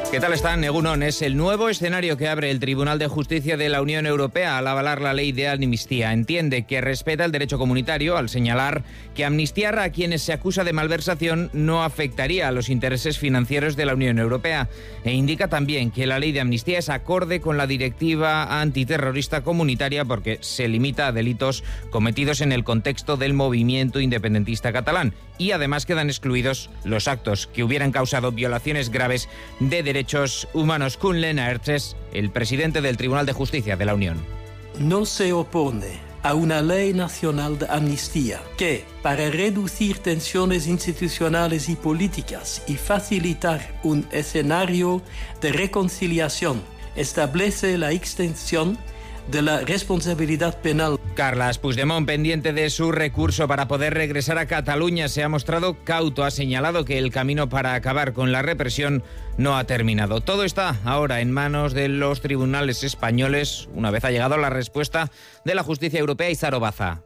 ¿Qué tal están? Egunon es el nuevo escenario que abre el Tribunal de Justicia de la Unión Europea al avalar la ley de amnistía. Entiende que respeta el derecho comunitario al señalar que amnistiar a quienes se acusa de malversación no afectaría a los intereses financieros de la Unión Europea. E indica también que la ley de amnistía es acorde con la directiva antiterrorista comunitaria porque se limita a delitos cometidos en el contexto del movimiento independentista catalán. Y además quedan excluidos los actos que hubieran causado violaciones graves de derechos humanos. Koen Lenaerts, el presidente del Tribunal de Justicia de la Unión. No se opone a una ley nacional de amnistía que, para reducir tensiones institucionales y políticas y facilitar un escenario de reconciliación, establece la extensión de la responsabilidad penal. Carles Puigdemont, pendiente de su recurso para poder regresar a Cataluña, se ha mostrado cauto. Ha señalado que el camino para acabar con la represión no ha terminado. Todo está ahora en manos de los tribunales españoles, una vez ha llegado la respuesta de la justicia europea. Izaro Baza.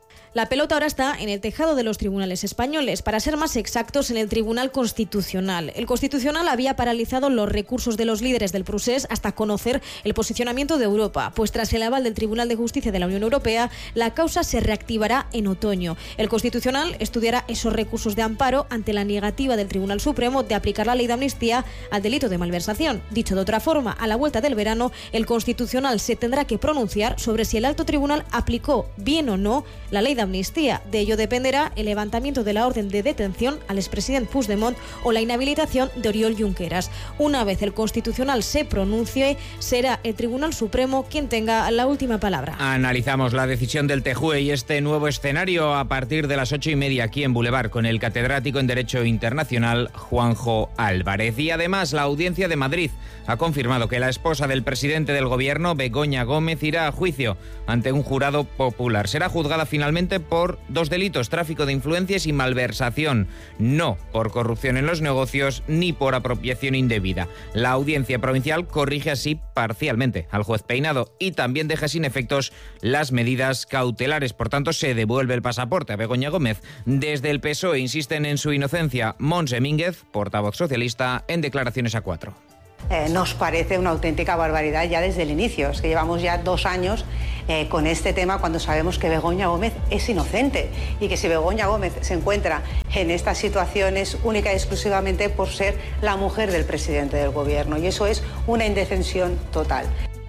La pelota ahora está en el tejado de los tribunales españoles, para ser más exactos, en el Tribunal Constitucional. El Constitucional había paralizado los recursos de los líderes del procés hasta conocer el posicionamiento de Europa, pues tras el aval del Tribunal de Justicia de la Unión Europea, la causa se reactivará en otoño. El Constitucional estudiará esos recursos de amparo ante la negativa del Tribunal Supremo de aplicar la ley de amnistía al delito de malversación. Dicho de otra forma, a la vuelta del verano, el Constitucional se tendrá que pronunciar sobre si el alto tribunal aplicó bien o no la ley de amnistía. De ello dependerá el levantamiento de la orden de detención al expresidente Puigdemont o la inhabilitación de Oriol Junqueras. Una vez el Constitucional se pronuncie, será el Tribunal Supremo quien tenga la última palabra. Analizamos la decisión del TJUE y este nuevo escenario a partir de las 8:30 aquí en Boulevard con el catedrático en Derecho Internacional Juanjo Álvarez. Y además la Audiencia de Madrid ha confirmado que la esposa del presidente del gobierno, Begoña Gómez, irá a juicio ante un jurado popular. Será juzgada finalmente por 2 delitos: tráfico de influencias y malversación, no por corrupción en los negocios ni por apropiación indebida. La Audiencia Provincial corrige así parcialmente al juez Peinado y también deja sin efectos las medidas cautelares. Por tanto, se devuelve el pasaporte a Begoña Gómez. Desde el PSOE insisten en su inocencia. Montse Mínguez, portavoz socialista, en declaraciones a 4. Nos parece una auténtica barbaridad ya desde el inicio. Es que llevamos ya 2 años con este tema cuando sabemos que Begoña Gómez es inocente y que si Begoña Gómez se encuentra en esta situación es única y exclusivamente por ser la mujer del presidente del gobierno, y eso es una indefensión total.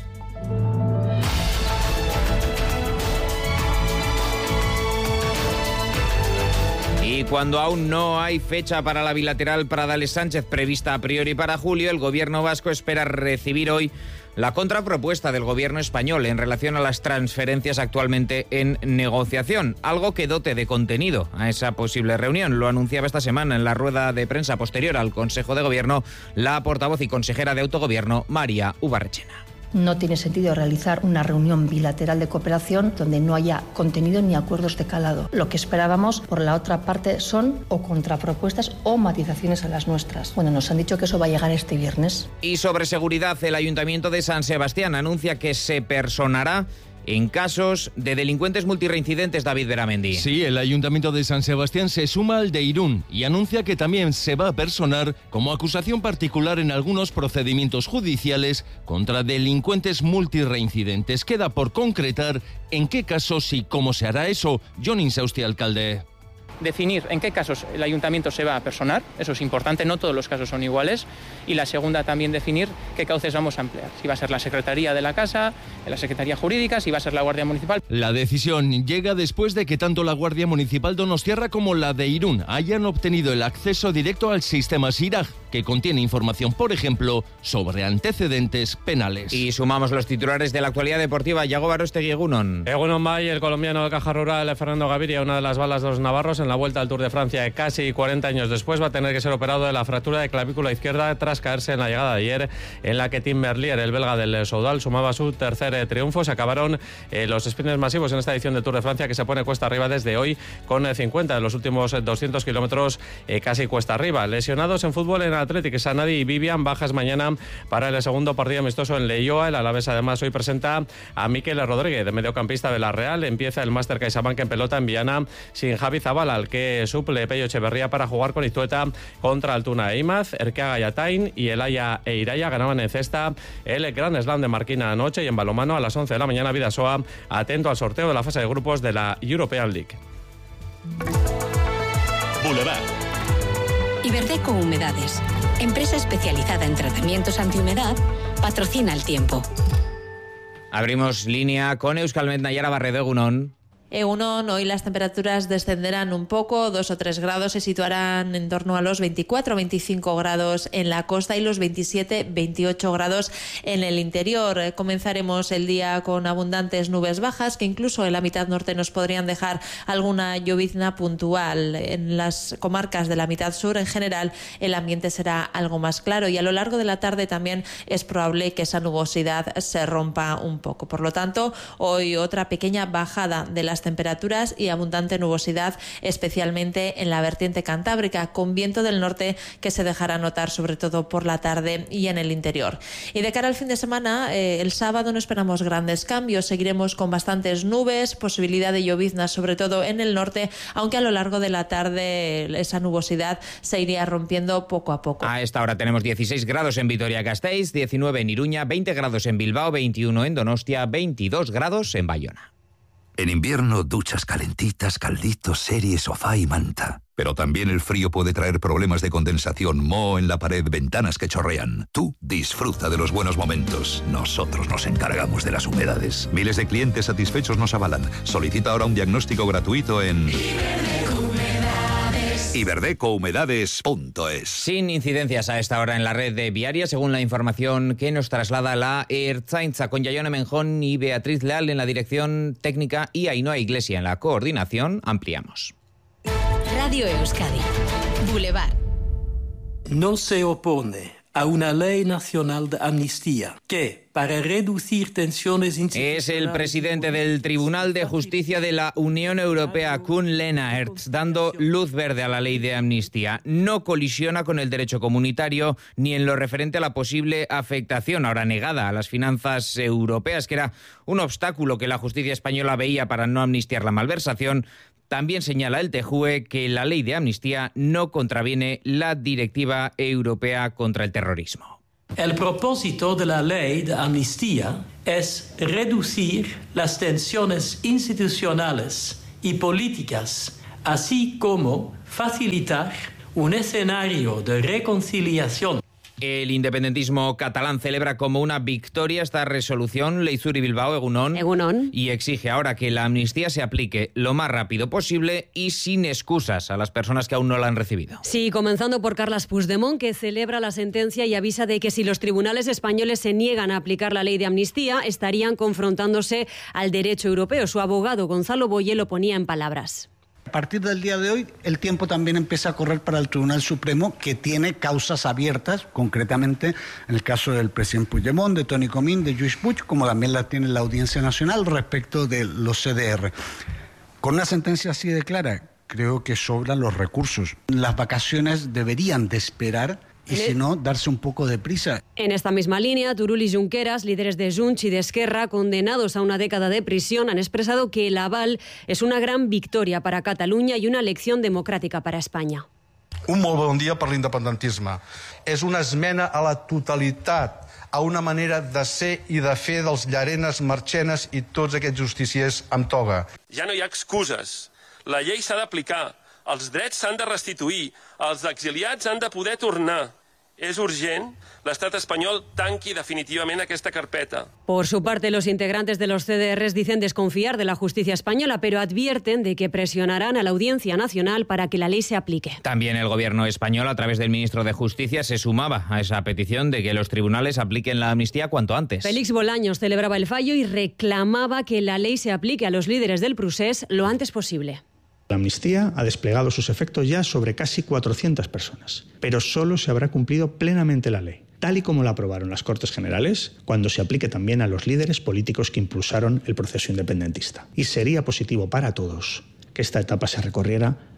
Y cuando aún no hay fecha para la bilateral Pradales-Sánchez prevista a priori para julio, el gobierno vasco espera recibir hoy la contrapropuesta del gobierno español en relación a las transferencias actualmente en negociación, algo que dote de contenido a esa posible reunión. Lo anunciaba esta semana en la rueda de prensa posterior al Consejo de Gobierno la portavoz y consejera de Autogobierno, María Ubarrechena. No tiene sentido realizar una reunión bilateral de cooperación donde no haya contenido ni acuerdos de calado. Lo que esperábamos por la otra parte son o contrapropuestas o matizaciones a las nuestras. Bueno, nos han dicho que eso va a llegar este viernes. Y sobre seguridad, el Ayuntamiento de San Sebastián anuncia que se personará en casos de delincuentes multireincidentes. David Beramendi. Sí, el Ayuntamiento de San Sebastián se suma al de Irún y anuncia que también se va a personar como acusación particular en algunos procedimientos judiciales contra delincuentes multireincidentes. Queda por concretar en qué casos y cómo se hará eso. Jon Insausti, alcalde. Definir en qué casos el ayuntamiento se va a personar, eso es importante, no todos los casos son iguales. Y la segunda, también definir qué cauces vamos a emplear. Si va a ser la Secretaría de la Casa, la Secretaría Jurídica, si va a ser la Guardia Municipal. La decisión llega después de que tanto la Guardia Municipal Donostiarra como la de Irún hayan obtenido el acceso directo al sistema SIRAG, que contiene información, por ejemplo, sobre antecedentes penales. Y sumamos los titulares de la actualidad deportiva. Yago Barostegui, egunon. Egunon Bay, el colombiano de Caja Rural, Fernando Gaviria, una de las balas de los navarros en la vuelta al Tour de Francia. Casi 40 años después va a tener que ser operado de la fractura de clavícula izquierda tras caerse en la llegada de ayer, en la que Tim Merlier, el belga del Soudal, sumaba su tercer triunfo. Se acabaron los sprints masivos en esta edición del Tour de Francia, que se pone cuesta arriba desde hoy con 50 de los últimos 200 kilómetros casi cuesta arriba. Lesionados en fútbol, en Athletic, Sanadi y Vivian, bajas mañana para el segundo partido amistoso en Leioa. El Alavés además hoy presenta a Mikel Rodríguez, de mediocampista de la Real. Empieza el Máster CaixaBank en pelota en Viana sin Javi Zabala. al que suple Pello Echeverría para jugar con Iztueta contra Altuna e Imaz. Erkeaga y Atain y Elaya e Iraya ganaban en cesta el Grand Slam de Marquina anoche, y en balonmano a las 11 de la mañana Bidasoa atento al sorteo de la fase de grupos de la European League. Boulevard. Iberdeco Humedades, empresa especializada en tratamientos antihumedad, patrocina el tiempo. Abrimos línea con Euskalmet. Nayara Barredo, egunon. Egunon, hoy las temperaturas descenderán un poco, 2 o 3 grados, se situarán en torno a los 24 o 25 grados en la costa y los 27-28 grados en el interior. Comenzaremos el día con abundantes nubes bajas que incluso en la mitad norte nos podrían dejar alguna llovizna puntual. En las comarcas de la mitad sur, en general, el ambiente será algo más claro y a lo largo de la tarde también es probable que esa nubosidad se rompa un poco. Por lo tanto, hoy otra pequeña bajada de las temperaturas y abundante nubosidad, especialmente en la vertiente cantábrica, con viento del norte que se dejará notar sobre todo por la tarde y en el interior. Y de cara al fin de semana, el sábado no esperamos grandes cambios, seguiremos con bastantes nubes, posibilidad de lloviznas sobre todo en el norte, aunque a lo largo de la tarde esa nubosidad se iría rompiendo poco a poco. A esta hora tenemos 16 grados en Vitoria-Gasteiz, 19 en Iruña, 20 grados en Bilbao, 21 en Donostia, 22 grados en Bayona. En invierno, duchas calentitas, calditos, serie, sofá y manta. Pero también el frío puede traer problemas de condensación, moho en la pared, ventanas que chorrean. Tú disfruta de los buenos momentos. Nosotros nos encargamos de las humedades. Miles de clientes satisfechos nos avalan. Solicita ahora un diagnóstico gratuito en iberdecohumedades.es. Sin incidencias a esta hora en la red de viaria, según la información que nos traslada la Ertzaintza, con Yayone Menjón y Beatriz Leal en la dirección técnica y Ainhoa Iglesia en la coordinación. Ampliamos. Radio Euskadi. Boulevard. No se opone a una ley nacional de amnistía que, para reducir tensiones institucionales... Es el presidente del Tribunal de Justicia de la Unión Europea, Koen Lenaerts, dando luz verde a la ley de amnistía. No colisiona con el derecho comunitario ni en lo referente a la posible afectación, ahora negada, a las finanzas europeas, que era un obstáculo que la justicia española veía para no amnistiar la malversación. También señala el TJUE que la ley de amnistía no contraviene la Directiva Europea contra el Terrorismo. El propósito de la ley de amnistía es reducir las tensiones institucionales y políticas, así como facilitar un escenario de reconciliación. El independentismo catalán celebra como una victoria esta resolución, Leizuri Bilbao, egunon, y exige ahora que la amnistía se aplique lo más rápido posible y sin excusas a las personas que aún no la han recibido. Sí, comenzando por Carles Puigdemont, que celebra la sentencia y avisa de que si los tribunales españoles se niegan a aplicar la ley de amnistía, estarían confrontándose al derecho europeo. Su abogado, Gonzalo Boye, lo ponía en palabras. A partir del día de hoy, el tiempo también empieza a correr para el Tribunal Supremo, que tiene causas abiertas, concretamente en el caso del presidente Puigdemont, de Toni Comín, de Lluís Puig, como también la tiene la Audiencia Nacional respecto de los CDR. Con una sentencia así de clara, creo que sobran los recursos. Las vacaciones deberían de esperar y si no, darse un poco de prisa. En esta misma línea, Turull y Junqueras, líderes de Junts y de Esquerra, condenados a una década de prisión, han expresado que el aval es una gran victòria para Catalunya i una lecció democràtica para Espanya. Un molt bon dia per l'independentisme. És una esmena a la totalitat, a una manera de ser i de fer dels Llarenes, Marchenes i tots aquests justiciers amb toga. Ja no hi ha excuses. La llei s'ha d'aplicar, els drets s'han de restituir, els exiliats han de poder tornar. Es urgent, l'estat espanyol tanqui definitivament aquesta carpeta. Por su parte, los integrantes de los CDRs dicen desconfiar de la justicia española, pero advierten de que presionarán a la Audiencia Nacional para que la ley se aplique. También el gobierno español, a través del ministro de Justicia, se sumaba a esa petición de que los tribunales apliquen la amnistía cuanto antes. Félix Bolaños celebraba el fallo y reclamaba que la ley se aplique a los líderes del procés lo antes posible. La amnistía ha desplegado sus efectos ya sobre casi 400 personas, pero solo se habrá cumplido plenamente la ley, tal y como la aprobaron las Cortes Generales, cuando se aplique también a los líderes políticos que impulsaron el proceso independentista. Y sería positivo para todos que esta etapa se recorriera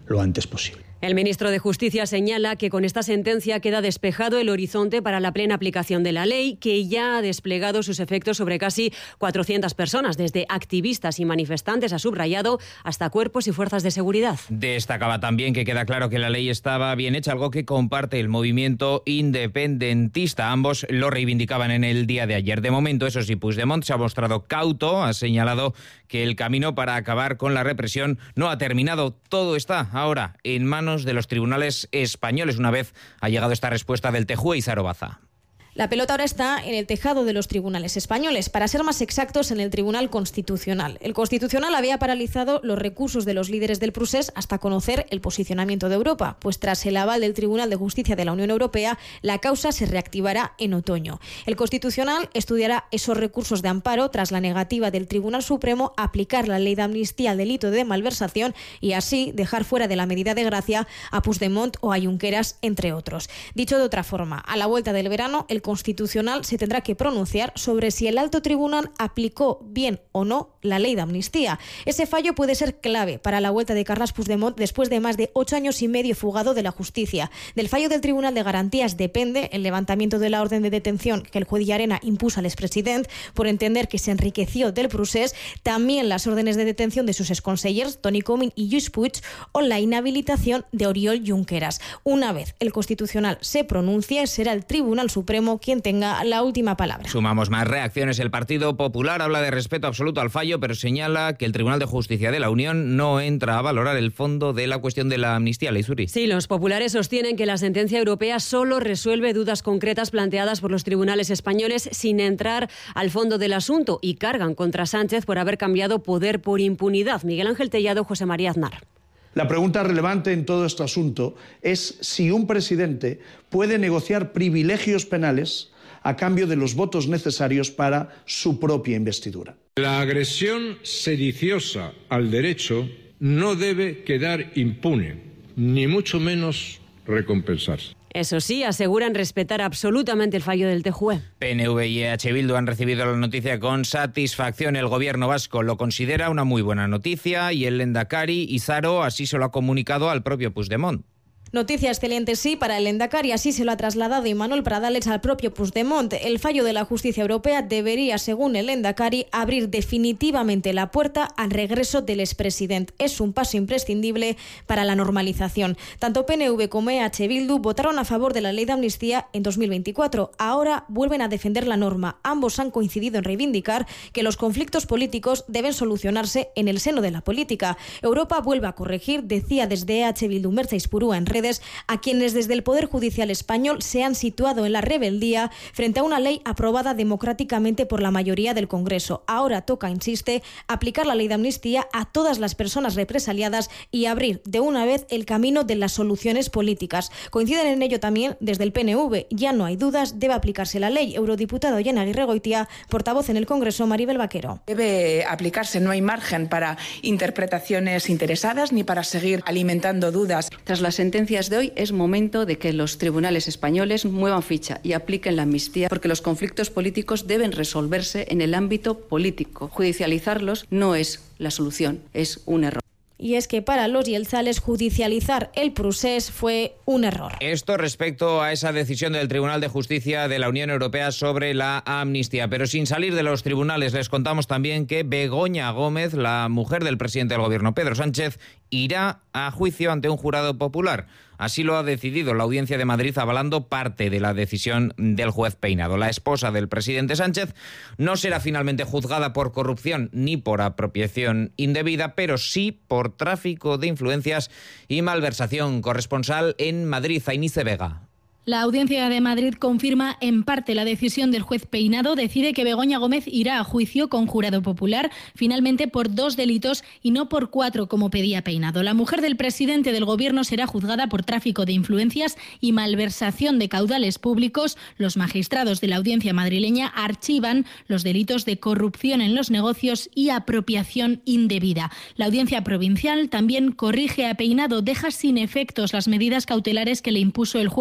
lo antes posible. El ministro de Justicia señala que con esta sentencia queda despejado el horizonte para la plena aplicación de la ley, que ya ha desplegado sus efectos sobre casi 400 personas, desde activistas y manifestantes, ha subrayado, hasta cuerpos y fuerzas de seguridad. Destacaba también que queda claro que la ley estaba bien hecha, algo que comparte el movimiento independentista. Ambos lo reivindicaban en el día de ayer. De momento, eso sí, Puigdemont se ha mostrado cauto, ha señalado que el camino para acabar con la represión no ha terminado. Todo está ahora en manos de los tribunales españoles, una vez ha llegado esta respuesta del TJUE y Zarobaza. La pelota ahora está en el tejado de los tribunales españoles, para ser más exactos, en el Tribunal Constitucional. El Constitucional había paralizado los recursos de los líderes del procés hasta conocer el posicionamiento de Europa, pues tras el aval del Tribunal de Justicia de la Unión Europea, la causa se reactivará en otoño. El Constitucional estudiará esos recursos de amparo tras la negativa del Tribunal Supremo a aplicar la ley de amnistía al delito de malversación y así dejar fuera de la medida de gracia a Puigdemont o a Junqueras, entre otros. Dicho de otra forma, a la vuelta del verano, el Constitucional se tendrá que pronunciar sobre si el alto tribunal aplicó bien o no la ley de amnistía. Ese fallo puede ser clave para la vuelta de Carles Puigdemont después de más de 8 años y medio fugado de la justicia. Del fallo del Tribunal de Garantías depende el levantamiento de la orden de detención que el juez Llarena impuso al expresidente por entender que se enriqueció del procés, también las órdenes de detención de sus exconsellers Toni Comín y Lluís Puig o la inhabilitación de Oriol Junqueras. Una vez el Constitucional se pronuncie, será el Tribunal Supremo quien tenga la última palabra. Sumamos más reacciones. El Partido Popular habla de respeto absoluto al fallo, pero señala que el Tribunal de Justicia de la Unión no entra a valorar el fondo de la cuestión de la amnistía. Leizuri. Sí, los populares sostienen que la sentencia europea solo resuelve dudas concretas planteadas por los tribunales españoles sin entrar al fondo del asunto y cargan contra Sánchez por haber cambiado poder por impunidad. Miguel Ángel Tellado, José María Aznar. La pregunta relevante en todo este asunto es si un presidente puede negociar privilegios penales a cambio de los votos necesarios para su propia investidura. La agresión sediciosa al derecho no debe quedar impune, ni mucho menos recompensarse. Eso sí, aseguran respetar absolutamente el fallo del TJUE. PNV y EH Bildu han recibido la noticia con satisfacción. El gobierno vasco lo considera una muy buena noticia y el lehendakari Izaro así se lo ha comunicado al propio Puigdemont. Noticia excelente, sí, para el lehendakari, así se lo ha trasladado Imanol Pradales al propio Puigdemont. El fallo de la justicia europea debería, según el lehendakari, abrir definitivamente la puerta al regreso del expresidente. Es un paso imprescindible para la normalización. Tanto PNV como EH Bildu votaron a favor de la ley de amnistía en 2024. Ahora vuelven a defender la norma. Ambos han coincidido en reivindicar que los conflictos políticos deben solucionarse en el seno de la política. Europa vuelve a corregir, decía desde EH Bildu Mertxe Izpurua en redes, a quienes desde el Poder Judicial español se han situado en la rebeldía frente a una ley aprobada democráticamente por la mayoría del Congreso. Ahora toca, insiste, aplicar la ley de amnistía a todas las personas represaliadas y abrir de una vez el camino de las soluciones políticas. Coinciden en ello también desde el PNV. Ya no hay dudas, debe aplicarse la ley. Eurodiputado Jon Aguirregoitia, portavoz en el Congreso, Maribel Vaquero. Debe aplicarse, no hay margen para interpretaciones interesadas ni para seguir alimentando dudas. Tras la sentencia de hoy es momento de que los tribunales españoles muevan ficha y apliquen la amnistía, porque los conflictos políticos deben resolverse en el ámbito político. Judicializarlos no es la solución, es un error. Y es que para los yeltzales judicializar el procés fue un error. Esto respecto a esa decisión del Tribunal de Justicia de la Unión Europea sobre la amnistía. Pero sin salir de los tribunales, les contamos también que Begoña Gómez, la mujer del presidente del Gobierno, Pedro Sánchez, irá a juicio ante un jurado popular. Así lo ha decidido la Audiencia de Madrid, avalando parte de la decisión del juez Peinado. La esposa del presidente Sánchez no será finalmente juzgada por corrupción ni por apropiación indebida, pero sí por tráfico de influencias y malversación. Corresponsal en Madrid, Ainice Vega. La Audiencia de Madrid confirma en parte la decisión del juez Peinado. Decide que Begoña Gómez irá a juicio con jurado popular, finalmente por 2 delitos y no por 4 como pedía Peinado. La mujer del presidente del Gobierno será juzgada por tráfico de influencias y malversación de caudales públicos. Los magistrados de la Audiencia madrileña archivan los delitos de corrupción en los negocios y apropiación indebida. La Audiencia provincial también corrige a Peinado, deja sin efectos las medidas cautelares que le impuso el juez a Gómez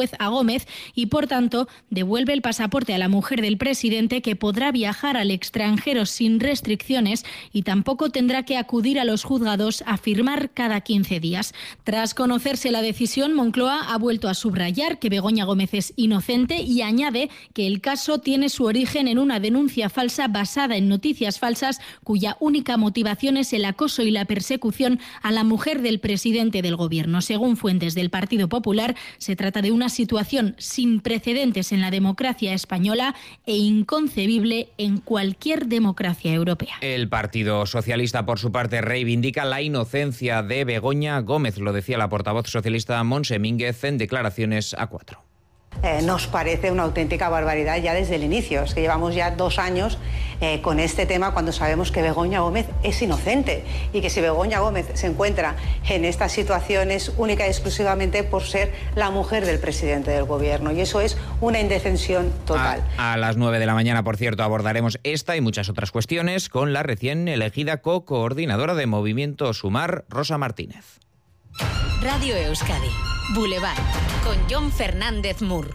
Gómez y, por tanto, devuelve el pasaporte a la mujer del presidente, que podrá viajar al extranjero sin restricciones y tampoco tendrá que acudir a los juzgados a firmar cada 15 días. Tras conocerse la decisión, Moncloa ha vuelto a subrayar que Begoña Gómez es inocente y añade que el caso tiene su origen en una denuncia falsa basada en noticias falsas, cuya única motivación es el acoso y la persecución a la mujer del presidente del Gobierno. Según fuentes del Partido Popular, se trata de una situación sin precedentes en la democracia española e inconcebible en cualquier democracia europea. El Partido Socialista, por su parte, reivindica la inocencia de Begoña Gómez. Lo decía la portavoz socialista Montse Mínguez en declaraciones a 4. Nos parece una auténtica barbaridad ya desde el inicio. Es que llevamos ya 2 años con este tema, cuando sabemos que Begoña Gómez es inocente y que si Begoña Gómez se encuentra en esta situación es única y exclusivamente por ser la mujer del presidente del Gobierno, y eso es una indefensión total. A las 9 de la mañana, por cierto, abordaremos esta y muchas otras cuestiones con la recién elegida co-coordinadora de Movimiento Sumar, Rosa Martínez. Radio Euskadi, Boulevard, con Jon Fernández Mur.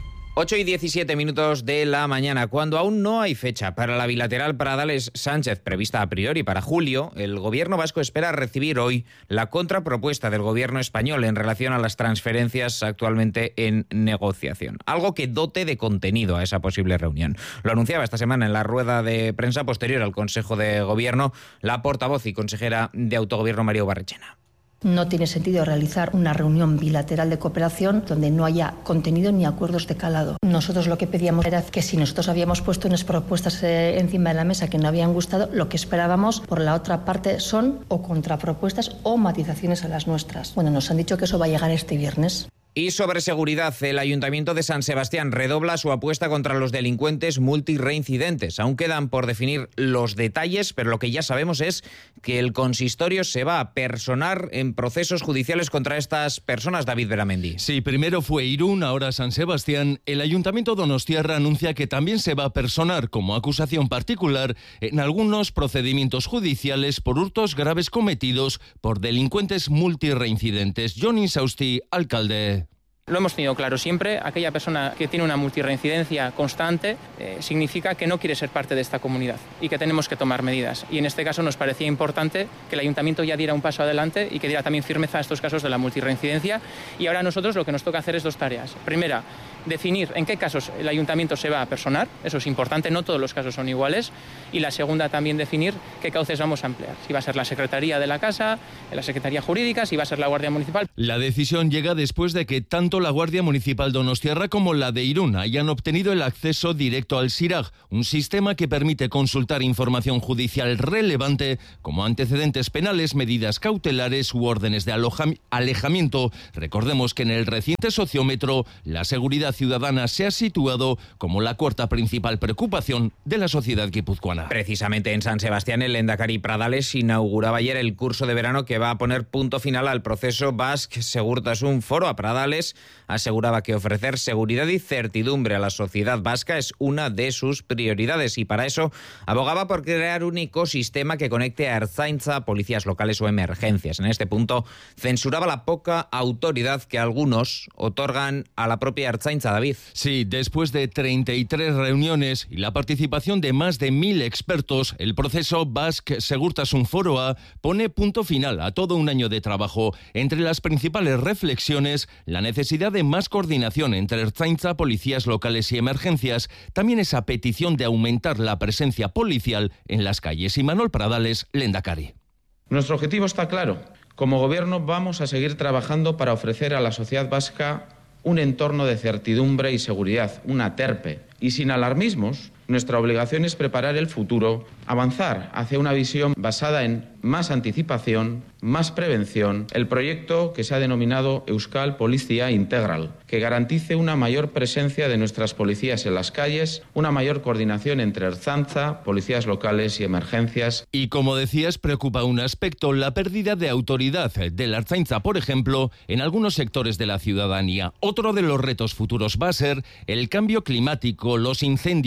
8:17 de la mañana. Cuando aún no hay fecha para la bilateral Pradales-Sánchez prevista a priori para julio, el gobierno vasco espera recibir hoy la contrapropuesta del gobierno español en relación a las transferencias actualmente en negociación. Algo que dote de contenido a esa posible reunión. Lo anunciaba esta semana en la rueda de prensa posterior al Consejo de Gobierno la portavoz y consejera de Autogobierno, María Barrechena. No tiene sentido realizar una reunión bilateral de cooperación donde no haya contenido ni acuerdos de calado. Nosotros lo que pedíamos era que si nosotros habíamos puesto unas propuestas encima de la mesa que no habían gustado, lo que esperábamos por la otra parte son o contrapropuestas o matizaciones a las nuestras. Bueno, nos han dicho que eso va a llegar este viernes. Y sobre seguridad, el Ayuntamiento de San Sebastián redobla su apuesta contra los delincuentes multireincidentes. Aún quedan por definir los detalles, pero lo que ya sabemos es que el consistorio se va a personar en procesos judiciales contra estas personas, David Beramendi. Sí, primero fue Irún, ahora San Sebastián. El Ayuntamiento donostiarra anuncia que también se va a personar como acusación particular en algunos procedimientos judiciales por hurtos graves cometidos por delincuentes multireincidentes. Johnny Sausti, alcalde. Lo hemos tenido claro siempre, aquella persona que tiene una multirreincidencia constante significa que no quiere ser parte de esta comunidad y que tenemos que tomar medidas. Y en este caso nos parecía importante que el Ayuntamiento ya diera un paso adelante y que diera también firmeza a estos casos de la multirreincidencia. Y ahora a nosotros lo que nos toca hacer es 2 tareas. Primera, definir en qué casos el Ayuntamiento se va a personar, eso es importante, no todos los casos son iguales. Y la segunda, también definir qué cauces vamos a emplear. Si va a ser la Secretaría de la Casa, la Secretaría Jurídica, si va a ser la Guardia Municipal. La decisión llega después de que tanto la Guardia Municipal donostiarra como la de Irún hayan obtenido el acceso directo al SIRAG, un sistema que permite consultar información judicial relevante como antecedentes penales, medidas cautelares u órdenes de alejamiento. Recordemos que en el reciente sociómetro la seguridad ciudadana se ha situado como la 4ª principal preocupación de la sociedad guipuzcoana. Precisamente en San Sebastián, el lehendakari Pradales inauguraba ayer el curso de verano que va a poner punto final al proceso Basque Segurtasun Foro. A Pradales aseguraba que ofrecer seguridad y certidumbre a la sociedad vasca es una de sus prioridades y para eso abogaba por crear un ecosistema que conecte a Ertzaintza, policías locales o emergencias. En este punto censuraba la poca autoridad que algunos otorgan a la propia Ertzaintza, David. Sí, después de 33 reuniones y la participación de más de 1.000 expertos, el proceso Basque Segurtasun Foroa pone punto final a todo un año de trabajo. Entre las principales reflexiones, la necesidad de más coordinación entre Ertzaintza, policías locales y emergencias, también esa petición de aumentar la presencia policial en las calles. Imanol Pradales, lehendakari. Nuestro objetivo está claro. Como Gobierno vamos a seguir trabajando para ofrecer a la sociedad vasca un entorno de certidumbre y seguridad, una TERPE. Y sin alarmismos, nuestra obligación es preparar el futuro, avanzar hacia una visión basada en más anticipación, más prevención, el proyecto que se ha denominado Euskal Polizia Integral, que garantice una mayor presencia de nuestras policías en las calles, una mayor coordinación entre Ertzaintza, policías locales y emergencias. Y como decías, preocupa un aspecto, la pérdida de autoridad de la Ertzaintza, por ejemplo, en algunos sectores de la ciudadanía. Otro de los retos futuros va a ser el cambio climático, los incendios y en general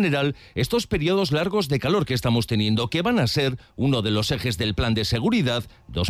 general estos periodos largos de calor que estamos teniendo, que van a ser uno de los ejes del Plan de Seguridad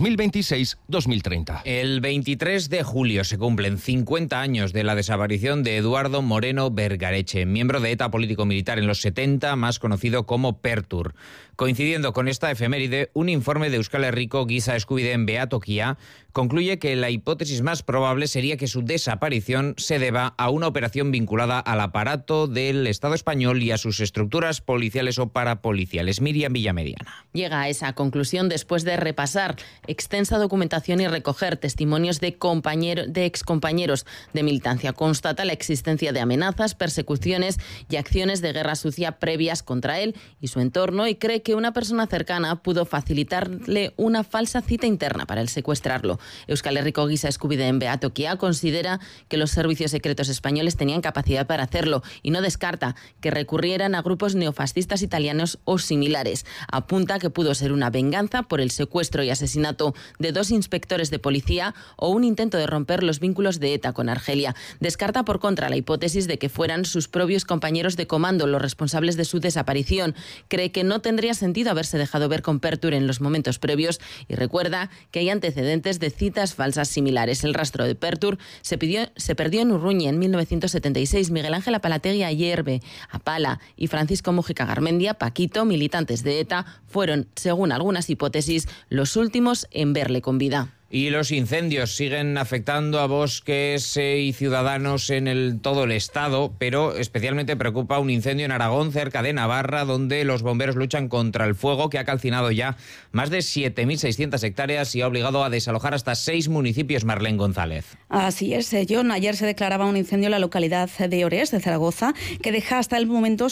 2026-2030. El 23 de julio se cumplen 50 años de la desaparición de Eduardo Moreno Vergareche, miembro de ETA político-militar en los 70, más conocido como Pertur. Coincidiendo con esta efeméride, un informe de Euskal Herriko Giza Eskubideen Behatokia concluye que la hipótesis más probable sería que su desaparición se deba a una operación vinculada al aparato del Estado español y a sus estructuras policiales o parapoliciales. Miriam Villamediana. Llega a esa conclusión después de repasar extensa documentación y recoger testimonios de excompañeros de militancia. Constata la existencia de amenazas, persecuciones y acciones de guerra sucia previas contra él y su entorno, y cree que una persona cercana pudo facilitarle una falsa cita interna para el secuestrarlo. Euskal Herriko Giza Eskubideen Behatokia considera que los servicios secretos españoles tenían capacidad para hacerlo y no descarta que recurrieran a grupos neofascistas italianos o similares. Apunta que pudo ser una venganza por el secuestro y asesinato de 2 inspectores de policía o un intento de romper los vínculos de ETA con Argelia. Descarta por contra la hipótesis de que fueran sus propios compañeros de comando los responsables de su desaparición. Cree que no tendría sentido haberse dejado ver con Pertur en los momentos previos y recuerda que hay antecedentes de citas falsas similares. El rastro de Pertur se perdió en Urruñe en 1976. Miguel Ángel Apalategui Ayerbe, Apala y Francisco Mújica Garmendia, Paquito, militantes de ETA, fueron, según algunas hipótesis, los últimos en verle con vida. Y los incendios siguen afectando a bosques y ciudadanos en todo el estado, pero especialmente preocupa un incendio en Aragón, cerca de Navarra, donde los bomberos luchan contra el fuego que ha calcinado ya más de 7.600 hectáreas y ha obligado a desalojar hasta 6 municipios. Marlene González. Así es, John. Ayer se declaraba un incendio en la localidad de Ores, de Zaragoza, que deja hasta el momento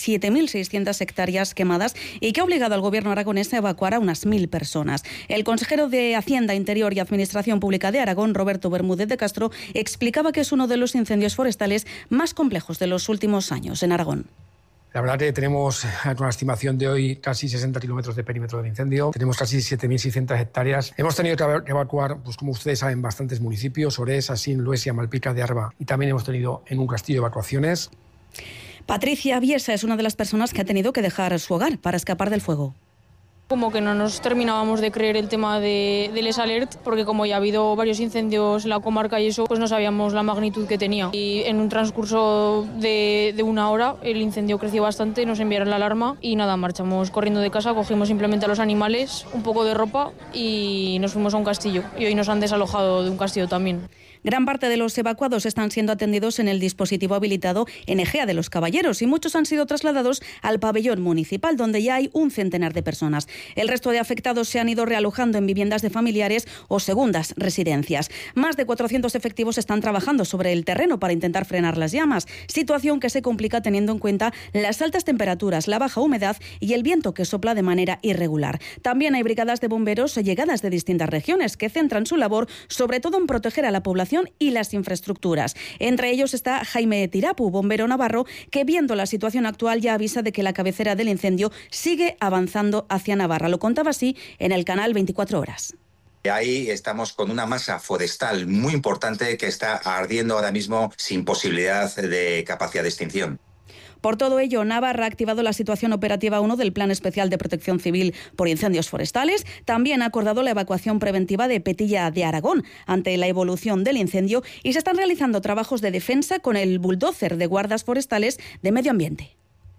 7.600 hectáreas quemadas y que ha obligado al gobierno aragonés a evacuar a unas 1.000 personas. El consejero de Hacienda, Interior y Administración Pública de Aragón, Roberto Bermúdez de Castro, explicaba que es uno de los incendios forestales más complejos de los últimos años en Aragón. La verdad que tenemos una estimación de hoy casi 60 kilómetros de perímetro del incendio. Tenemos casi 7.600 hectáreas. Hemos tenido que evacuar, pues como ustedes saben, bastantes municipios: Ores, Asín, Luesia, Malpica de Arba. Y también hemos tenido en un castillo evacuaciones. Patricia Biesa es una de las personas que ha tenido que dejar su hogar para escapar del fuego. Como que no nos terminábamos de creer el tema del Les Alert, porque como ya ha habido varios incendios en la comarca y eso, pues no sabíamos la magnitud que tenía. Y en un transcurso de 1 hora el incendio creció bastante, nos enviaron la alarma y nada, marchamos corriendo de casa, cogimos simplemente a los animales, un poco de ropa y nos fuimos a un castillo. Y hoy nos han desalojado de un castillo también. Gran parte de los evacuados están siendo atendidos en el dispositivo habilitado en Egea de los Caballeros y muchos han sido trasladados al pabellón municipal, donde ya hay un centenar de personas. El resto de afectados se han ido realojando en viviendas de familiares o segundas residencias. Más de 400 efectivos están trabajando sobre el terreno para intentar frenar las llamas, situación que se complica teniendo en cuenta las altas temperaturas, la baja humedad y el viento que sopla de manera irregular. También hay brigadas de bomberos llegadas de distintas regiones que centran su labor sobre todo en proteger a la población y las infraestructuras. Entre ellos está Jaime Tirapu, bombero navarro, que viendo la situación actual ya avisa de que la cabecera del incendio sigue avanzando hacia Navarra. Lo contaba así en el canal 24 Horas. Ahí estamos con una masa forestal muy importante que está ardiendo ahora mismo sin posibilidad de capacidad de extinción. Por todo ello, Navarra ha activado la situación operativa 1 del Plan Especial de Protección Civil por Incendios Forestales. También ha acordado la evacuación preventiva de Petilla de Aragón ante la evolución del incendio y se están realizando trabajos de defensa con el bulldozer de guardas forestales de medio ambiente.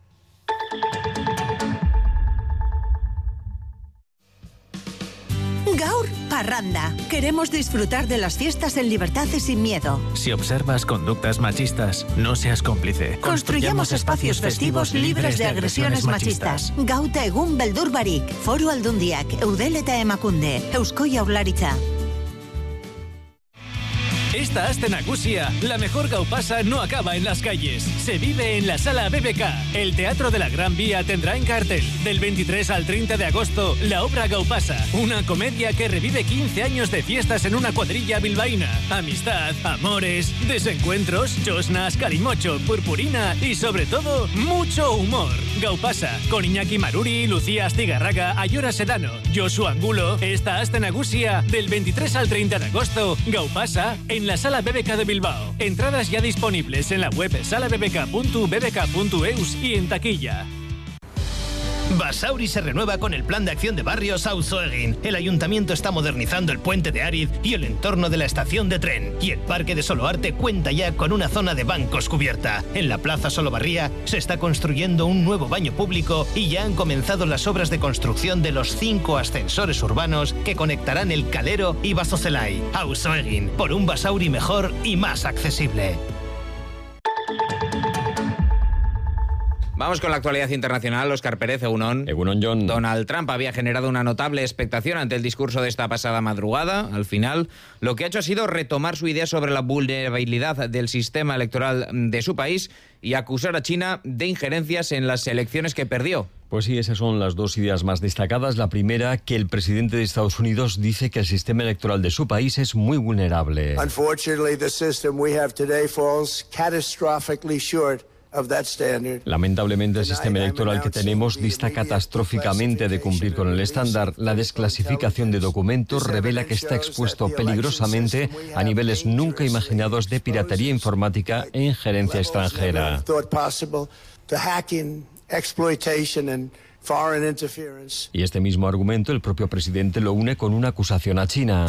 Gaur Parranda. Queremos disfrutar de las fiestas en libertad y sin miedo. Si observas conductas machistas, no seas cómplice. Construyamos espacios festivos libres de agresiones machistas. Gauta egun beldur barik. Foru Aldundiak, Eudel eta Emakunde, Eusko Jaurlaritza. Esta Aste Nagusia, la mejor gaupasa no acaba en las calles, se vive en la Sala BBK. El Teatro de la Gran Vía tendrá en cartel, del 23 al 30 de agosto, la obra Gaupasa, una comedia que revive 15 años de fiestas en una cuadrilla bilbaína. Amistad, amores, desencuentros, chosnas, calimocho, purpurina y sobre todo, mucho humor. Gaupasa, con Iñaki Maruri, Lucía Astigarraga, Ayora Sedano, Josu Angulo. Esta Aste Nagusia, del 23 al 30 de agosto, Gaupasa, en la Sala BBK de Bilbao. Entradas ya disponibles en la web salabbk.bbk.eus y en taquilla. Basauri se renueva con el plan de acción de barrios Auzoegin. El ayuntamiento está modernizando el puente de Ariz y el entorno de la estación de tren. Y el parque de Soloarte cuenta ya con una zona de bancos cubierta. En la plaza Solobarría se está construyendo un nuevo baño público y ya han comenzado las obras de construcción de los 5 ascensores urbanos que conectarán el Calero y Bazozelay. Auzoegin, por un Basauri mejor y más accesible. Vamos con la actualidad internacional. Óscar Pérez, Egunon. Egunon, John. Donald Trump había generado una notable expectación ante el discurso de esta pasada madrugada. Al final, lo que ha hecho ha sido retomar su idea sobre la vulnerabilidad del sistema electoral de su país y acusar a China de injerencias en las elecciones que perdió. Pues sí, esas son las dos ideas más destacadas. La primera, que el presidente de Estados Unidos dice que el sistema electoral de su país es muy vulnerable. Unfortunately, the system we have today falls catastrophically short. Lamentablemente, el sistema electoral que tenemos dista catastróficamente de cumplir con el estándar. La desclasificación de documentos revela que está expuesto peligrosamente a niveles nunca imaginados de piratería informática e injerencia extranjera. Y este mismo argumento el propio presidente lo une con una acusación a China.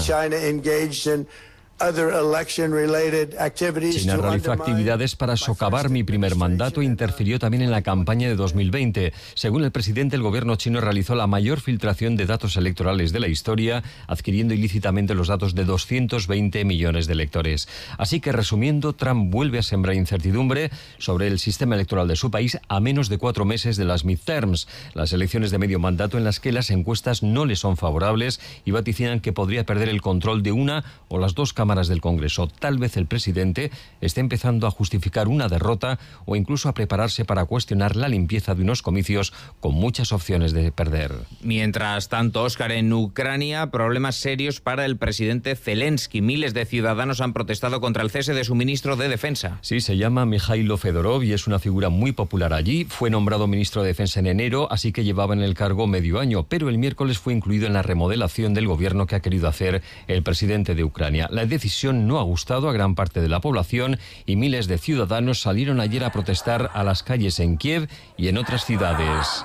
China realizó actividades para socavar mi primer mandato e interfirió también en la campaña de 2020. Según el presidente, el gobierno chino realizó la mayor filtración de datos electorales de la historia, adquiriendo ilícitamente los datos de 220 millones de electores. Así que, resumiendo, Trump vuelve a sembrar incertidumbre sobre el sistema electoral de su país a menos de 4 meses de las midterms, las elecciones de medio mandato en las que las encuestas no le son favorables y vaticinan que podría perder el control de una o las dos cámaras del Congreso. Tal vez el presidente esté empezando a justificar una derrota o incluso a prepararse para cuestionar la limpieza de unos comicios con muchas opciones de perder. Mientras tanto, Óscar, en Ucrania, problemas serios para el presidente Zelensky. Miles de ciudadanos han protestado contra el cese de su ministro de Defensa. Sí, se llama Mikhailo Fedorov y es una figura muy popular allí. Fue nombrado ministro de Defensa en enero, así que llevaba en el cargo medio año, pero el miércoles fue incluido en la remodelación del gobierno que ha querido hacer el presidente de Ucrania. La decisión no ha gustado a gran parte de la población y miles de ciudadanos salieron ayer a protestar a las calles en Kiev y en otras ciudades.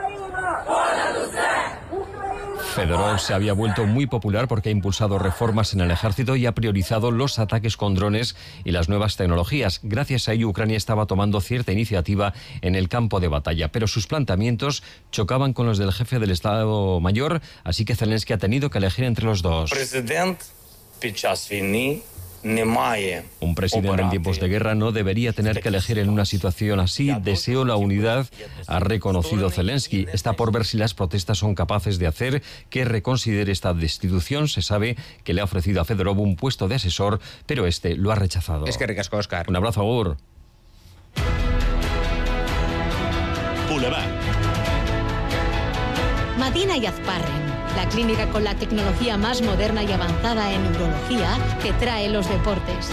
Fedorov se había vuelto muy popular porque ha impulsado reformas en el ejército y ha priorizado los ataques con drones y las nuevas tecnologías. Gracias a ello, Ucrania estaba tomando cierta iniciativa en el campo de batalla, pero sus planteamientos chocaban con los del jefe del Estado Mayor, así que Zelensky ha tenido que elegir entre los dos. Un presidente en tiempos de guerra no debería tener que elegir en una situación así. Deseo la unidad, ha reconocido Zelensky. Está por ver si las protestas son capaces de hacer que reconsidere esta destitución. Se sabe que le ha ofrecido a Fedorov un puesto de asesor, pero este lo ha rechazado. Es que ricasco, Óscar. Un abrazo, Agur. Boulevard. Madina y Azparren, la clínica con la tecnología más moderna y avanzada en urología que trae los deportes.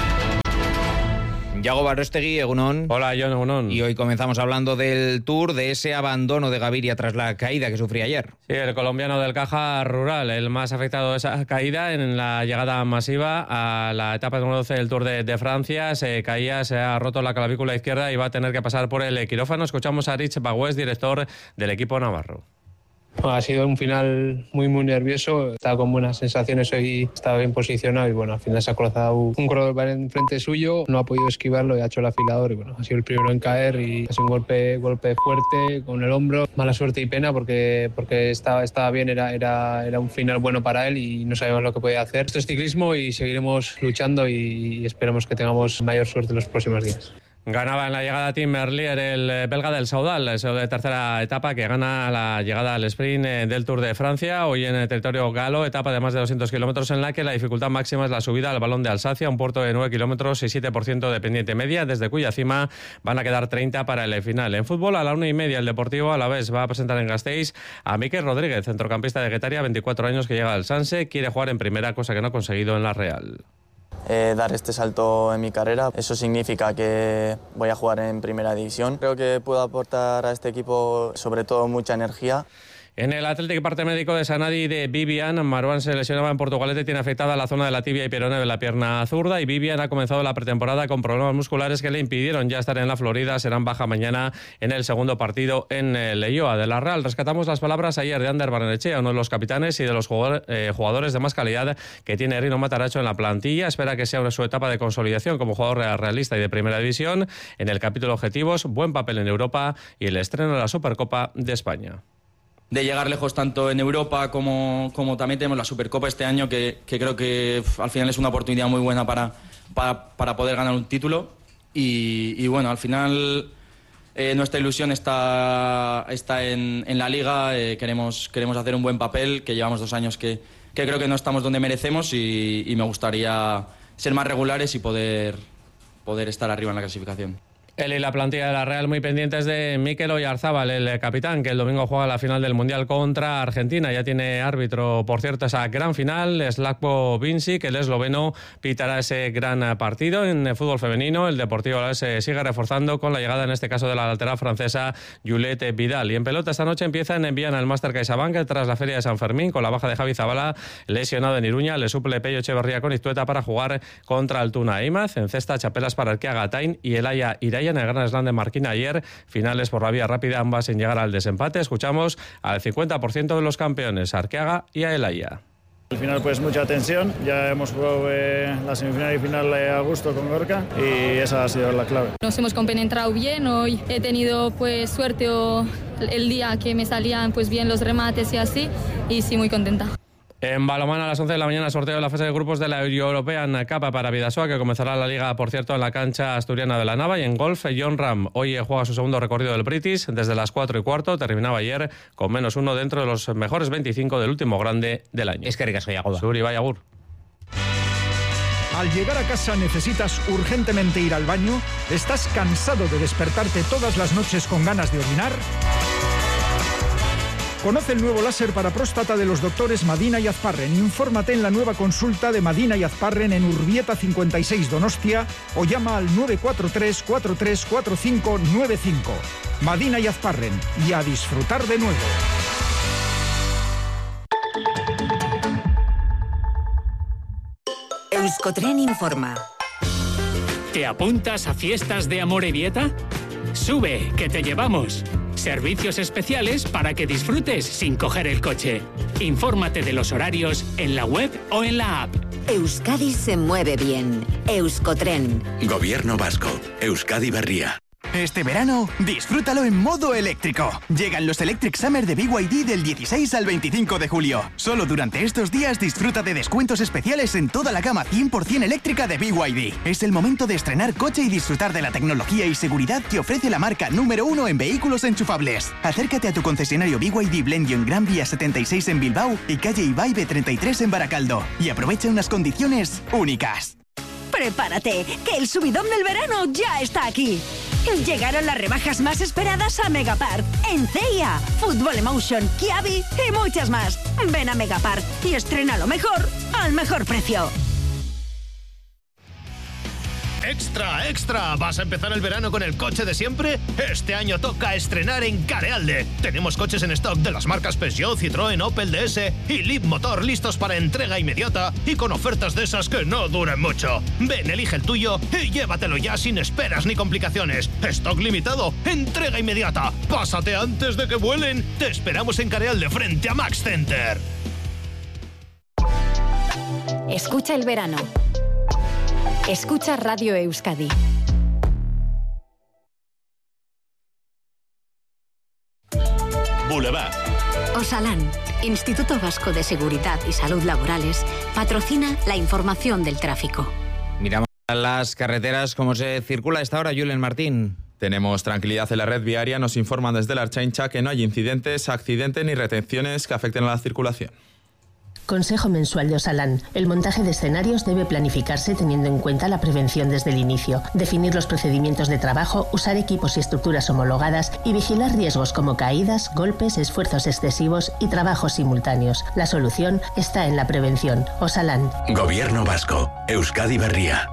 Yago Barostegui, Egunon. Hola, John, Egunon. Y hoy comenzamos hablando del Tour, de ese abandono de Gaviria tras la caída que sufría ayer. Sí, el colombiano del Caja Rural, el más afectado de esa caída en la llegada masiva a la etapa número 12 del Tour de Francia. Se ha roto la clavícula izquierda y va a tener que pasar por el quirófano. Escuchamos a Rich Bagüés, director del equipo navarro. Ha sido un final muy nervioso, estaba con buenas sensaciones hoy, estaba bien posicionado y bueno, al final se ha cruzado un corredor en frente suyo, no ha podido esquivarlo y ha hecho el afilador y bueno, ha sido el primero en caer y ha sido un golpe fuerte con el hombro, mala suerte y pena porque estaba bien, era un final bueno para él y no sabemos lo que podía hacer. Esto es ciclismo y seguiremos luchando y esperamos que tengamos mayor suerte en los próximos días. Ganaba en la llegada Tim Merlier, el belga del Saudal, el de tercera etapa que gana la llegada al sprint del Tour de Francia. Hoy en el territorio galo, etapa de más de 200 kilómetros en la que la dificultad máxima es la subida al Balón de Alsacia, un puerto de 9 kilómetros y 7% de pendiente media, desde cuya cima van a quedar 30 para el final. En fútbol, a la 1:30 el Deportivo Alavés va a presentar en Gasteiz a Mikel Rodríguez, centrocampista de Guetaria, 24 años, que llega al Sanse, quiere jugar en primera, cosa que no ha conseguido en la Real. Dar este salto en mi carrera. Eso significa que voy a jugar en primera división. Creo que puedo aportar a este equipo sobre todo mucha energía. En el Atlético y parte médico de Sanadi de Vivian, Marwan se lesionaba en Portugalete y tiene afectada la zona de la tibia y peroné de la pierna zurda, y Vivian ha comenzado la pretemporada con problemas musculares que le impidieron ya estar en la Florida. Serán baja mañana en el segundo partido en Leioa de la Real. Rescatamos las palabras ayer de Ander Barrenechea, uno de los capitanes y de los jugadores de más calidad que tiene Rino Mataracho en la plantilla. Espera que sea su etapa de consolidación como jugador realista y de primera división. En el capítulo objetivos, buen papel en Europa y el estreno de la Supercopa de España. De llegar lejos tanto en Europa como también tenemos la Supercopa este año, que creo que al final es una oportunidad muy buena para poder ganar un título. Y bueno, al final nuestra ilusión está en la Liga. Queremos hacer un buen papel, que llevamos 2 años que creo que no estamos donde merecemos, y me gustaría ser más regulares y poder estar arriba en la clasificación. Él y la plantilla de la Real muy pendientes de Mikel Oyarzábal, el capitán, que el domingo juega la final del Mundial contra Argentina. Ya tiene árbitro, por cierto, esa gran final. Slavko Vincic, el esloveno, pitará ese gran partido. En el fútbol femenino, el Deportivo se sigue reforzando con la llegada, en este caso, de la lateral francesa Juliette Vidal. Y en pelota esta noche empieza en Viana el Máster CaixaBank tras la Feria de San Fermín, con la baja de Javi Zabala, lesionado en Iruña. Le suple Pello Echeverría con Iztueta para jugar contra Altuna Imaz. En cesta, chapelas para Arqueaga Tain y Elaya Iraya en el Gran Slam de Marquina ayer. Finales por la vía rápida, ambas sin llegar al desempate. Escuchamos al 50% de los campeones, Arqueaga y a Elaya. Al final pues mucha tensión, ya hemos jugado la semifinal y final a gusto con Gorka, y esa ha sido la clave. Nos hemos compenetrado bien, hoy he tenido pues suerte el día que me salían pues bien los remates y así, y sí, muy contenta. En balonmano a las 11 de la mañana, sorteo de la fase de grupos de la European Cup para Bidasoa, que comenzará la liga, por cierto, en la cancha asturiana de la Nava. Y en golf, John Ram hoy juega su segundo recorrido del British desde las 4:15. Terminaba ayer con -1 dentro de los mejores 25 del último grande del año. Es que ricas soy Agoda. Suri, vaya agur. Al llegar a casa necesitas urgentemente ir al baño. ¿Estás cansado de despertarte todas las noches con ganas de orinar? Conoce el nuevo láser para próstata de los doctores Madina y Azparren. Infórmate en la nueva consulta de Madina y Azparren en Urbieta 56 Donostia o llama al 943 434595. Madina y Azparren, y a disfrutar de nuevo. Euskotren informa. ¿Te apuntas a fiestas de Amorebieta? Sube, que te llevamos. Servicios especiales para que disfrutes sin coger el coche. Infórmate de los horarios en la web o en la app. Euskadi se mueve bien. Euskotren. Gobierno vasco. Euskadi Berria. Este verano, disfrútalo en modo eléctrico. Llegan los Electric Summer de BYD del 16 al 25 de julio. Solo durante estos días disfruta de descuentos especiales en toda la gama 100% eléctrica de BYD. Es el momento de estrenar coche y disfrutar de la tecnología y seguridad que ofrece la marca número 1 en vehículos enchufables. Acércate a tu concesionario BYD Blendio en Gran Vía 76 en Bilbao y calle Ibaibe 33 en Baracaldo. Y aprovecha unas condiciones únicas. Prepárate, que el subidón del verano ya está aquí. Llegaron las rebajas más esperadas a Megapark. En CIA, Fútbol Emotion, Kiabi y muchas más. Ven a Megapark y estrena lo mejor al mejor precio. ¡Extra, extra! ¿Vas a empezar el verano con el coche de siempre? Este año toca estrenar en Carealde. Tenemos coches en stock de las marcas Peugeot, Citroën, Opel, DS y Leap Motor listos para entrega inmediata y con ofertas de esas que no duren mucho. Ven, elige el tuyo y llévatelo ya sin esperas ni complicaciones. Stock limitado, entrega inmediata. Pásate antes de que vuelen. Te esperamos en Carealde frente a Max Center. Escucha el verano. Escucha Radio Euskadi. Boulevard. Osalan, Instituto Vasco de Seguridad y Salud Laborales, patrocina la información del tráfico. Miramos a las carreteras, cómo se circula a esta hora, Julen Martín. Tenemos tranquilidad en la red viaria. Nos informan desde la Archaincha que no hay incidentes, accidentes ni retenciones que afecten a la circulación. Consejo mensual de Osalan. El montaje de escenarios debe planificarse teniendo en cuenta la prevención desde el inicio, definir los procedimientos de trabajo, usar equipos y estructuras homologadas y vigilar riesgos como caídas, golpes, esfuerzos excesivos y trabajos simultáneos. La solución está en la prevención. Osalan. Gobierno vasco. Euskadi Berria.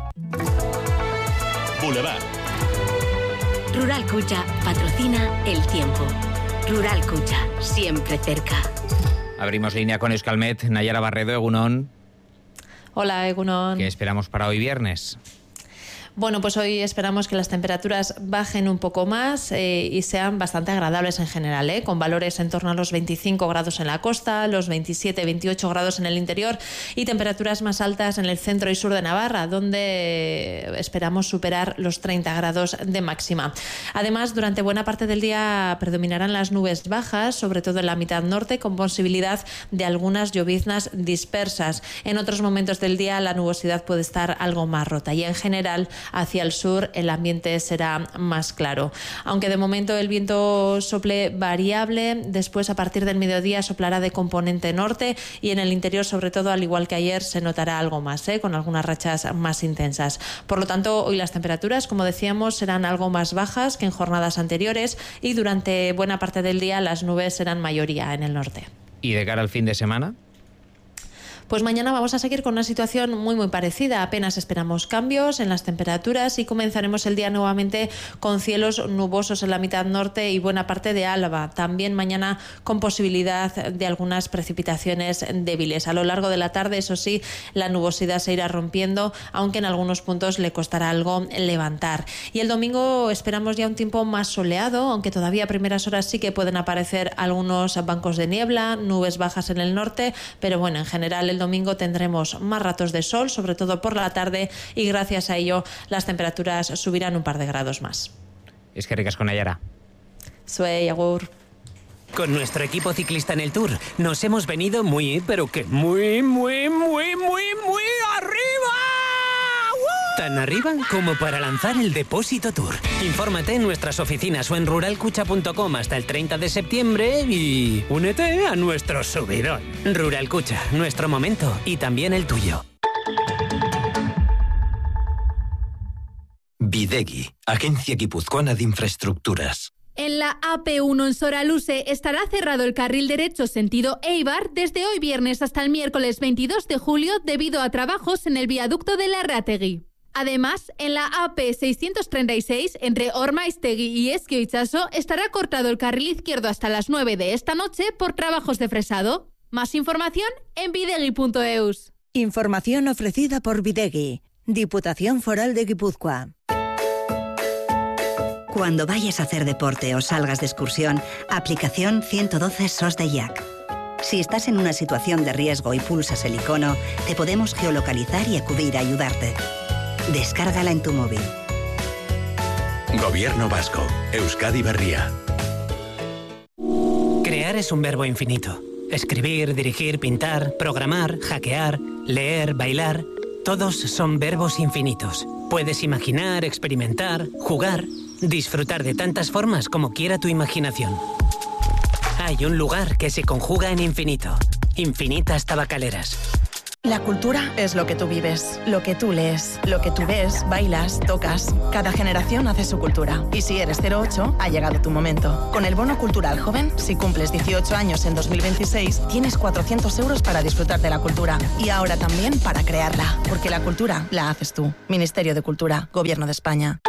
Boulevard. Rural Cucha patrocina el tiempo. Rural Cucha, siempre cerca. Abrimos línea con Euskalmet. Nayara Barredo, Egunon. Hola, Egunon. ¿Qué esperamos para hoy viernes? Bueno, pues hoy esperamos que las temperaturas bajen un poco más y sean bastante agradables en general, con valores en torno a los 25 grados en la costa, los 27-28 grados en el interior y temperaturas más altas en el centro y sur de Navarra, donde esperamos superar los 30 grados de máxima. Además, durante buena parte del día predominarán las nubes bajas, sobre todo en la mitad norte, con posibilidad de algunas lloviznas dispersas. En otros momentos del día la nubosidad puede estar algo más rota y en general hacia el sur el ambiente será más claro. Aunque de momento el viento sople variable, después a partir del mediodía soplará de componente norte y en el interior, sobre todo, al igual que ayer, se notará algo más, con algunas rachas más intensas. Por lo tanto, hoy las temperaturas, como decíamos, serán algo más bajas que en jornadas anteriores y durante buena parte del día las nubes serán mayoría en el norte. ¿Y de cara al fin de semana? Pues mañana vamos a seguir con una situación muy parecida. Apenas esperamos cambios en las temperaturas y comenzaremos el día nuevamente con cielos nubosos en la mitad norte y buena parte de Álava. También mañana con posibilidad de algunas precipitaciones débiles. A lo largo de la tarde, eso sí, la nubosidad se irá rompiendo, aunque en algunos puntos le costará algo levantar. Y el domingo esperamos ya un tiempo más soleado, aunque todavía a primeras horas sí que pueden aparecer algunos bancos de niebla, nubes bajas en el norte, pero bueno, en general el domingo tendremos más ratos de sol, sobre todo por la tarde, y gracias a ello las temperaturas subirán un par de grados más. Es que ricas con Nayara. Suey, agur. Con nuestro equipo ciclista en el Tour nos hemos venido muy arriba. Tan arriba como para lanzar el Depósito Tour. Infórmate en nuestras oficinas o en ruralcucha.com hasta el 30 de septiembre y únete a nuestro subidón. Rural Cucha, nuestro momento y también el tuyo. Bidegi, Agencia Guipuzcoana de Infraestructuras. En la AP1 en Soraluce estará cerrado el carril derecho sentido Eibar desde hoy viernes hasta el miércoles 22 de julio debido a trabajos en el viaducto de Larrategui. Además, en la AP636 entre Ormaiztegui y Ezkio Itxaso estará cortado el carril izquierdo hasta las 9 de esta noche por trabajos de fresado. Más información en bidegi.eus. Información ofrecida por Bidegi, Diputación Foral de Guipúzcoa. Cuando vayas a hacer deporte o salgas de excursión, aplicación 112 SOS de IAC. Si estás en una situación de riesgo y pulsas el icono, te podemos geolocalizar y acudir a ayudarte. Descárgala en tu móvil. Gobierno vasco. Euskadi Berria. Crear es un verbo infinito. Escribir, dirigir, pintar, programar, hackear, leer, bailar... Todos son verbos infinitos. Puedes imaginar, experimentar, jugar, disfrutar de tantas formas como quiera tu imaginación. Hay un lugar que se conjuga en infinito. Infinitas Tabacaleras. La cultura es lo que tú vives, lo que tú lees, lo que tú ves, bailas, tocas. Cada generación hace su cultura. Y si eres 08, ha llegado tu momento. Con el Bono Cultural Joven, si cumples 18 años en 2026, tienes 400 euros para disfrutar de la cultura. Y ahora también para crearla. Porque la cultura la haces tú. Ministerio de Cultura, Gobierno de España.